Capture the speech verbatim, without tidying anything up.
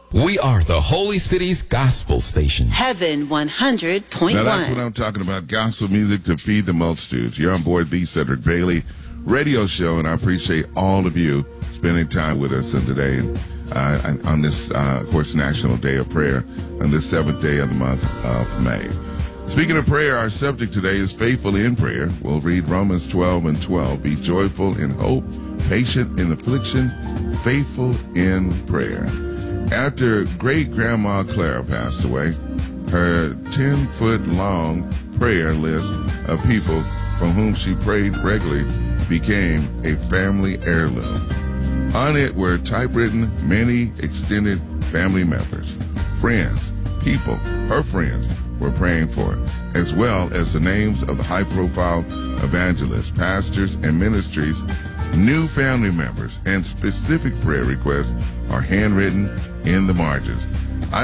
We are the Holy City's gospel station. Heaven one hundred point one. Now that's what I'm talking about, gospel music to feed the multitudes. You're on board the Cedric Bailey radio show, and I appreciate all of you spending time with us today and uh, on this, uh, of course, National Day of Prayer on this seventh day of the month of May. Speaking of prayer, our subject today is faithful in prayer. We'll read Romans twelve and twelve. Be joyful in hope, patient in affliction, faithful in prayer. After great-grandma Clara passed away, her ten-foot-long prayer list of people from whom she prayed regularly became a family heirloom. On it were typewritten many extended family members, friends, people her friends were praying for, as well as the names of the high-profile evangelists, pastors, and ministries. New family members and specific prayer requests are handwritten in the margins.